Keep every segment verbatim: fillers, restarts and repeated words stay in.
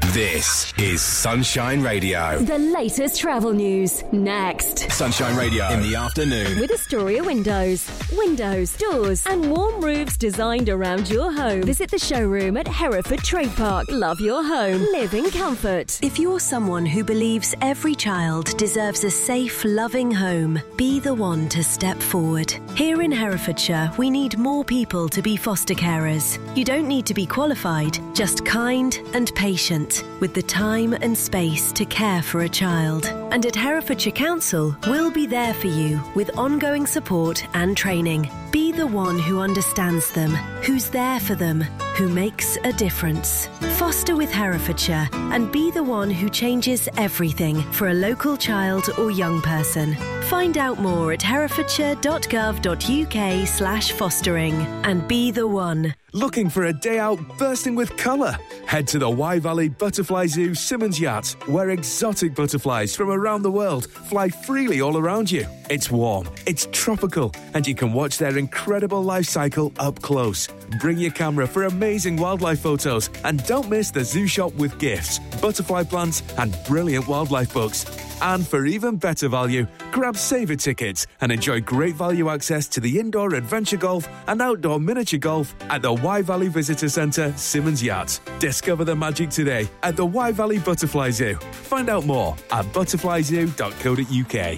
This is Sunshine Radio. The latest travel news, next. Sunshine Radio in the afternoon. With Astoria Windows. Windows, doors and warm roofs designed around your home. Visit the showroom at Hereford Trade Park. Love your home. Live in comfort. If you're someone who believes every child deserves a safe, loving home, be the one to step forward. Here in Herefordshire, we need more people to be foster carers. You don't need to be qualified, just kind and patient, with the time and space to care for a child. And at Herefordshire Council, we'll be there for you with ongoing support and training. Be the one who understands them, who's there for them, who makes a difference. Foster with Herefordshire and be the one who changes everything for a local child or young person. Find out more at herefordshire.gov.uk slash fostering and be the one. Looking for a day out bursting with colour? Head to the Wye Valley Butterfly Zoo Simmons Yacht, where exotic butterflies from around the world fly freely all around you. It's warm, it's tropical, and you can watch their incredible life cycle up close. Bring your camera for amazing wildlife photos, and don't miss the zoo shop with gifts, butterfly plants, and brilliant wildlife books. And for even better value, grab saver tickets and enjoy great value access to the indoor adventure golf and outdoor miniature golf at the Wye Valley Visitor Centre, Simmons Yacht. Discover the magic today at the Wye Valley Butterfly Zoo. Find out more at butterfly zoo dot co dot uk.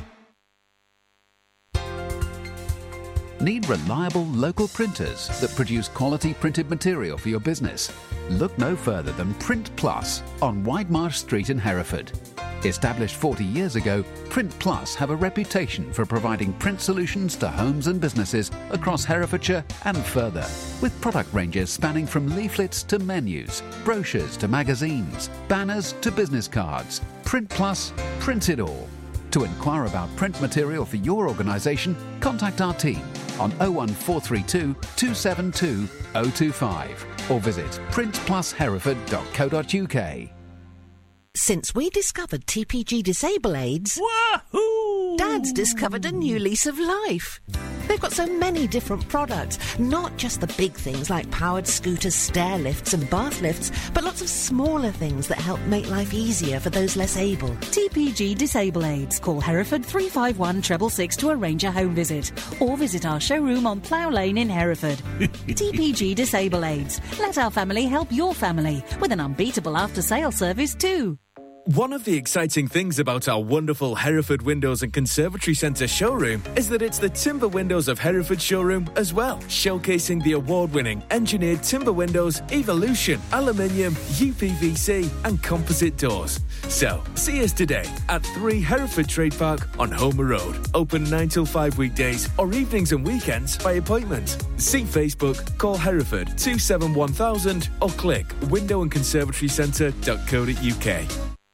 Need reliable local printers that produce quality printed material for your business? Look no further than Print Plus on Widemarsh Street in Hereford. Established forty years ago, Print Plus have a reputation for providing print solutions to homes and businesses across Herefordshire and further, with product ranges spanning from leaflets to menus, brochures to magazines, banners to business cards. Print Plus, print it all. To inquire about print material for your organisation, contact our team on oh one four three two, two seven two, oh two five or visit print plus hereford dot co dot uk. Since we discovered T P G Disable Aids, Wahoo! Dad's discovered a new lease of life. They've got so many different products, not just the big things like powered scooters, stair lifts and bath lifts, but lots of smaller things that help make life easier for those less able. T P G Disable Aids. Call Hereford three five one, six six six to arrange a home visit, or visit our showroom on Plough Lane in Hereford. T P G Disable Aids. Let our family help your family with an unbeatable after-sale service too. One of the exciting things about our wonderful Hereford Windows and Conservatory Centre showroom is that it's the Timber Windows of Hereford showroom as well, showcasing the award-winning engineered timber windows, Evolution, aluminium, U P V C and composite doors. So, see us today at three Hereford Trade Park on Homer Road. Open nine till five weekdays or evenings and weekends by appointment. See Facebook, call Hereford two seven one thousand or click window and conservatory centre dot co dot uk.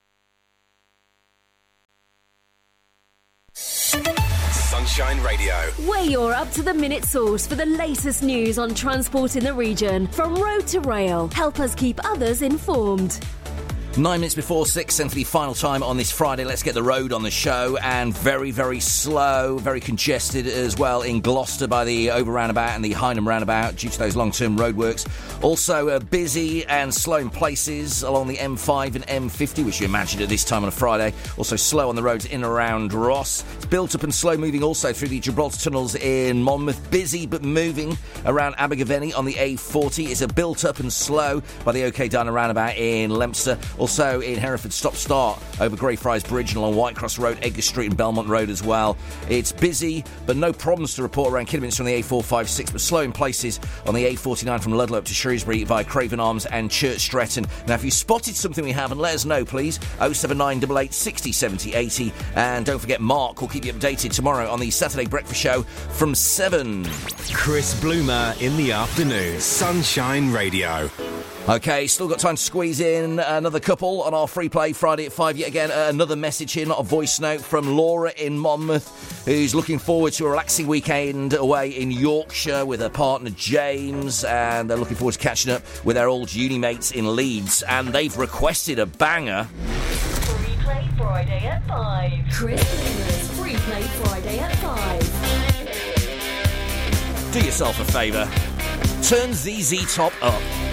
Sunshine Radio. We're your up-to-the-minute source for the latest news on transport in the region. From road to rail, help us keep others informed. Nine minutes before six, and for the final time on this Friday, let's get the road on the show. And very, very slow, very congested as well in Gloucester by the over roundabout and the Hynham roundabout due to those long-term roadworks. Also uh, busy and slow in places along the M five and M fifty, which you imagine at this time on a Friday. Also slow on the roads in and around Ross. It's built up and slow moving also through the Gibraltar tunnels in Monmouth. Busy but moving around Abergavenny on the A forty. It's a built up and slow by the OK Diner roundabout in Leominster. Also in Hereford, stop-start over Greyfriars Bridge and along Whitecross Road, Edgar Street and Belmont Road as well. It's busy, but no problems to report around Kidderminster on the A four five six, but slow in places on the A forty-nine from Ludlow up to Shrewsbury via Craven Arms and Church Stretton. Now, if you spotted something we haven't, let us know, please. oh seven nine eight eight, six oh, seven oh, eight oh. And don't forget, Mark will keep you updated tomorrow on the Saturday Breakfast Show from seven. Chris Bloomer in the afternoon. Sunshine Radio. OK, still got time to squeeze in another couple on our free play Friday at five. Yet again, uh, another message here, not a voice note, from Laura in Monmouth, who's looking forward to a relaxing weekend away in Yorkshire with her partner James, and they're looking forward to catching up with their old uni mates in Leeds, and they've requested a banger. Free play Friday at five. Chris Bloomer's Free Play Friday at five. Do yourself a favour. Turn Z Z Top up.